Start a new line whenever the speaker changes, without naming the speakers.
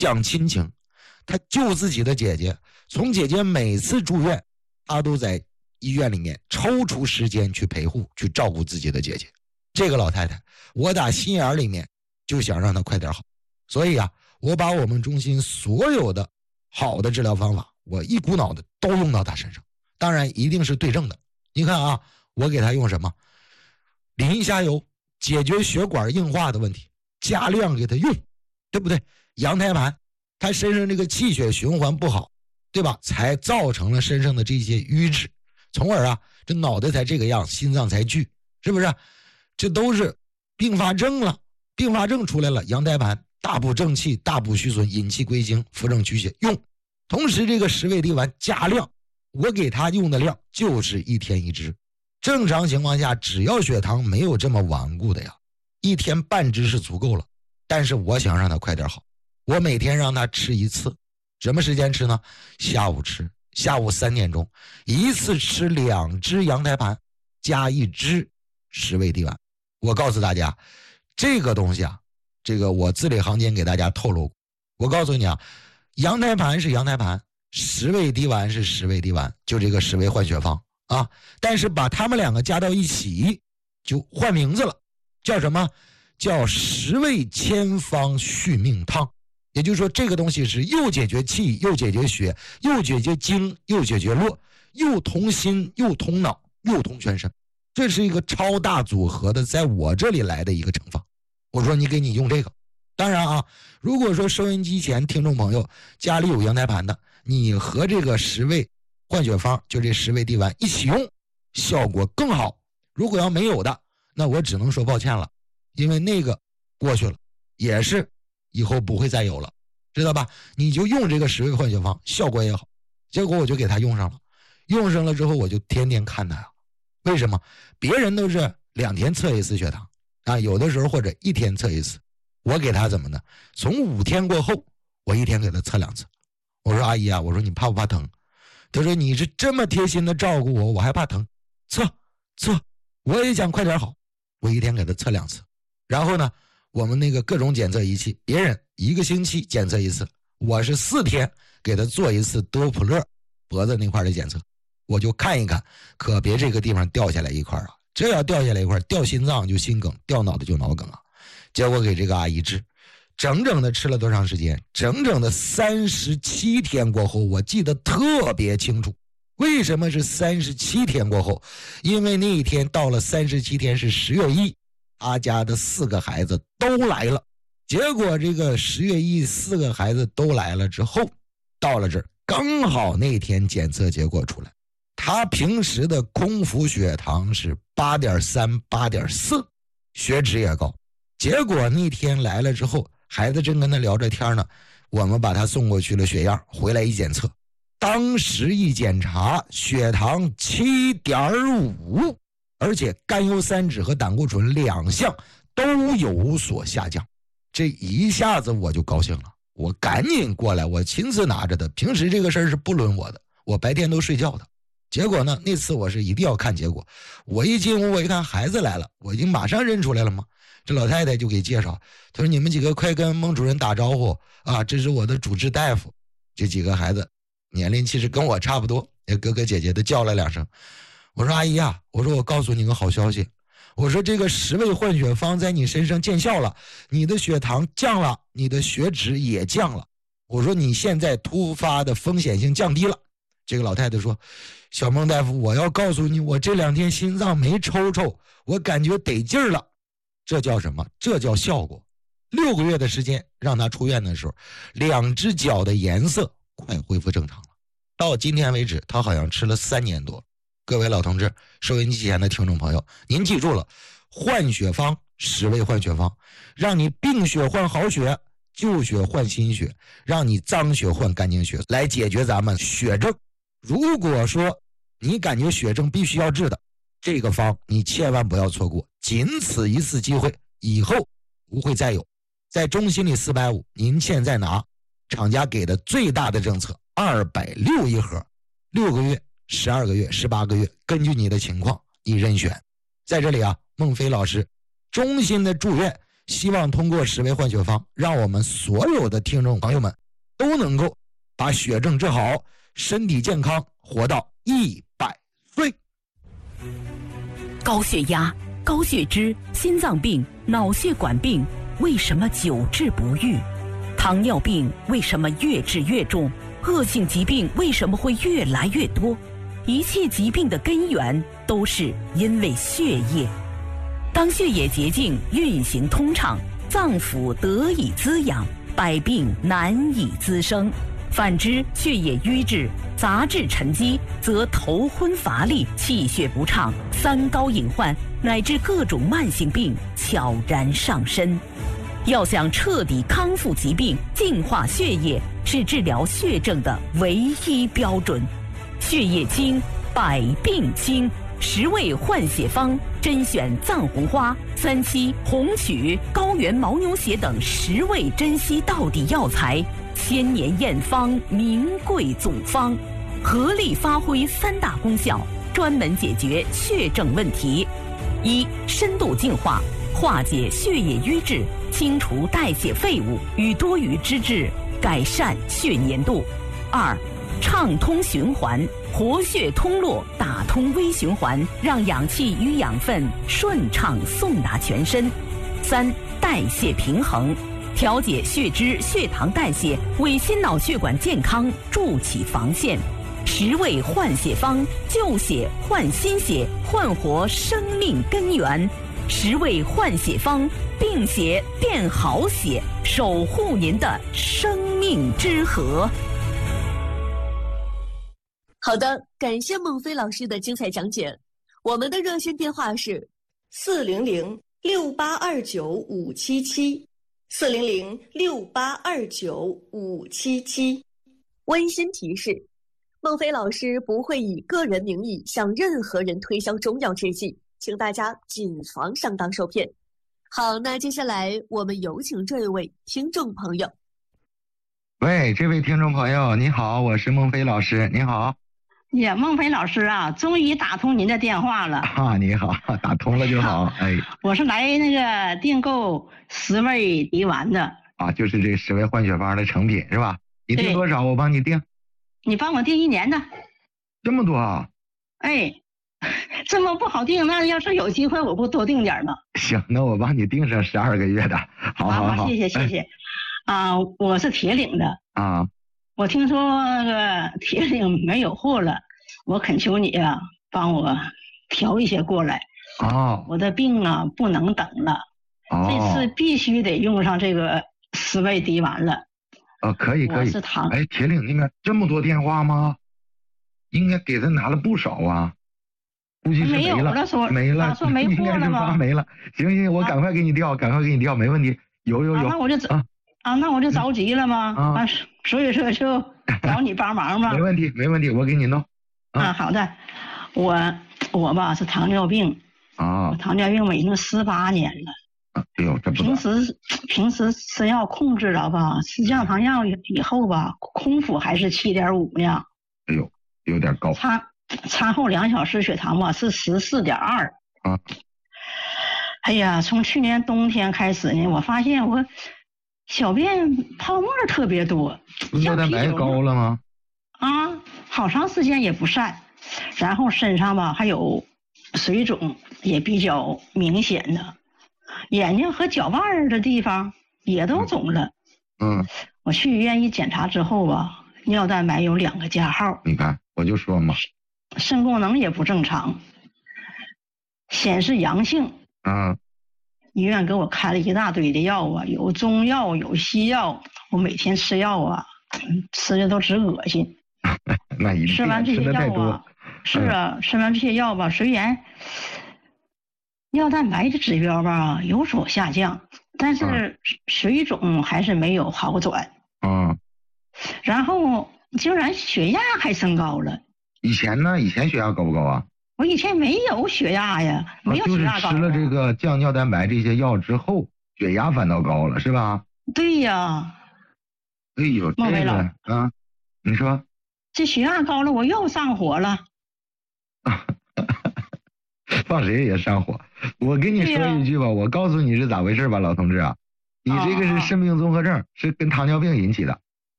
讲亲情，他救自己的姐姐，从姐姐每次住院，他都在医院里面抽出时间去陪护，去照顾自己的姐姐。这个老太太，我打心眼里面就想让她快点好，所以啊，我把我们中心所有的好的治疗方法，我一股脑的都用到她身上，当然一定是对症的。你看啊，我给她用什么？磷虾油解决血管硬化的问题，加量给她用，对不对？羊胎盘，她身上这个气血循环不好，对吧？才造成了身上的这些瘀滞，从而啊，这脑袋才这个样，心脏才剧，是不是？这都是并发症了，并发症出来了，羊胎盘大补正气，大补虚损，引气归经，扶正祛血用。同时这个十味地丸加量，我给他用的量就是1天1支。正常情况下，只要血糖没有这么顽固的呀，1天半支是足够了。但是我想让他快点好，我每天让他吃1次。什么时间吃呢？下午吃，下午3点钟，一次吃2支羊胎盘加1支十味地丸。我告诉大家，这个东西啊，这个我字里行间给大家透露过。我告诉你啊，羊胎盘是羊胎盘，十味地丸是十味地丸，就这个十味换血方啊。但是把它们两个加到一起，就换名字了，叫什么？叫十味千方续命汤。也就是说，这个东西是又解决气，又解决血，又解决经，又解决络，又通心，又通脑，又通全身。这是一个超大组合的，在我这里来的一个成方。我说你给你用这个。当然啊，如果说收音机前听众朋友家里有羊胎盘的，你和这个十味换血方，就这十味地丸一起用，效果更好。如果要没有的，那我只能说抱歉了，因为那个过去了，也是以后不会再有了，知道吧？你就用这个十味换血方，效果也好。结果我就给他用上了，用上了之后我就天天看他呀。为什么？别人都是2天测一次血糖啊，有的时候或者1天测一次，我给他怎么呢？从5天过后，我1天给他测2次。我说阿姨啊，我说你怕不怕疼？他说你是这么贴心的照顾我，我还怕疼？测，我也想快点好，我1天给他测2次。然后呢，我们那个各种检测仪器，别人1个星期检测1次，我是4天给他做1次多普勒脖子那块的检测。我就看一看，可别这个地方掉下来一块啊！这要掉下来一块，掉心脏就心梗，掉脑袋就脑梗啊！结果给这个阿姨治，整整的吃了多长时间？整整的37天过后，我记得特别清楚。为什么是37天过后？因为那一天到了37天是10月1，他家的4个孩子都来了。结果这个10月1 4个孩子都来了之后，到了这儿刚好那天检测结果出来。他平时的空腹血糖是 8.3 8.4， 血脂也高。结果那天来了之后，孩子正跟他聊着天呢，我们把他送过去了血样，回来一检测，当时一检查血糖 7.5， 而且甘油三酯和胆固醇2项都有所下降。这一下子我就高兴了，我赶紧过来，我亲自拿着的。平时这个事儿是不轮我的，我白天都睡觉的。结果呢，那次我是一定要看结果。我一进屋，我一看孩子来了，我已经马上认出来了嘛。这老太太就给介绍，她说你们几个快跟孟主任打招呼啊，这是我的主治大夫。这几个孩子年龄其实跟我差不多，也哥哥姐姐的叫了2声。我说阿姨啊，我说我告诉你个好消息，我说这个十味换血方在你身上见效了，你的血糖降了，你的血脂也降了，我说你现在突发的风险性降低了。这个老太太说，小孟大夫，我要告诉你，我这2天心脏没抽抽，我感觉得劲儿了。这叫什么？这叫效果。6个月的时间让他出院的时候，2只脚的颜色快恢复正常了。到今天为止，他好像吃了3年多。各位老同志，收音机前的听众朋友，您记住了，换血方，十味换血方，让你病血换好血，旧血换新血，让你脏血换干净血，来解决咱们血症。如果说你感觉血症必须要治的，这个方你千万不要错过，仅此一次机会，以后不会再有。在中心里450，您现在拿厂家给的最大的政策260一盒，6个月、12个月、18个月，根据你的情况你任选。在这里啊，孟非老师衷心的祝愿希望通过10味换血方，让我们所有的听众朋友们都能够把血症治好，身体健康，活到100岁。
高血压、高血脂、心脏病、脑血管病为什么久治不愈？糖尿病为什么越治越重？恶性疾病为什么会越来越多？一切疾病的根源都是因为血液。当血液洁净运行通畅，脏腑得以滋养，百病难以滋生。反之，血液瘀滞、杂质沉积，则头昏乏力、气血不畅、三高隐患，乃至各种慢性病悄然上身。要想彻底康复疾病、净化血液，是治疗血症的唯一标准。血液清，百病清。10味换血方，甄选藏红花、3七、红曲、高原牦牛血等10味珍稀到底药材，千年验方，名贵祖方，合力发挥3大功效，专门解决血症问题：一、深度净化，化解血液瘀滞，清除代谢废物与多余脂质，改善血粘度；二、畅通循环，活血通络，打通微循环，让氧气与养分顺畅送达全身；三、代谢平衡，调节血脂、血糖代谢，为心脑血管健康筑起防线。10味换血方，旧血换新血，焕活生命根源。10味换血方，病血变好血，守护您的生命之河。
好的，感谢孟非老师的精彩讲解。我们的热线电话是400-6829-577，400-6829-577。温馨提示：孟非老师不会以个人名义向任何人推销中药制剂，请大家谨防上当受骗。好，那接下来我们有请这位听众朋友。
喂，这位听众朋友，你好，我是孟非老师，你好。
呀，孟非老师啊，终于打通您的电话了
啊！你好，打通了就好。哎，
我是来那个订购10味迪丸的
啊，就是这10味换血方的成品是吧？你订多少？我帮你订。
你帮我订1年的。
这么多啊？
哎，这么不好订，那要是有机会我不多订点吗？
行，那我帮你订上12个月的。好，
谢谢。啊，我是铁岭的
啊。
我听说那个铁岭没有货了，我恳求你啊，帮我调一些过来。
哦，
我的病啊不能等了，这次必须得用上这个10味迪丸了。
可以。
我是糖。
哎，铁岭那边这么多电话吗？应该给他拿了不少啊。估计是没了，没了，
说没货了吗？
没了。行，我赶快给你调，没问题。有。
那我就那我就着急了吗？所以说就找你帮忙嘛。
没问题，我给你弄。
好的。我吧是糖尿病啊，糖尿病我已经18年了。
哎呦，这不
平时吃药控制了吧，吃降糖药以后吧，空腹还是7.5呢。
哎呦，有点高。
餐后2小时血糖吧是14.2。
啊。
哎呀，从去年冬天开始呢，我发现我小便泡沫特别多。
尿蛋白高了吗？
好长时间也不散，然后身上吧还有水肿，也比较明显的，眼睛和脚腕的地方也都肿了。我去医院一检查之后吧，尿蛋白有2个加号。
你看，我就说嘛，
肾功能也不正常，显示阳性。医院给我开了一大堆的药啊，有中药有西药，我每天吃药啊，吃的都直恶心。
那一定
吃完这些药啊，吃完这些药吧，虽然尿蛋白的指标吧有所下降，但是水肿还是没有好转。然后竟然血压还升高了。
以前呢？以前血压高不高啊？
我以前没有血压呀，没有血压高。
就是吃了这个降尿蛋白这些药之后，血压反倒高了，是吧？
对呀。
哎呦，这个你说
这血压高了，我又上火了。
放谁也上火。 我跟你说一句吧，我告诉你是咋回事吧，老同志啊，你这个是肾病综合症，是跟糖尿病引起的。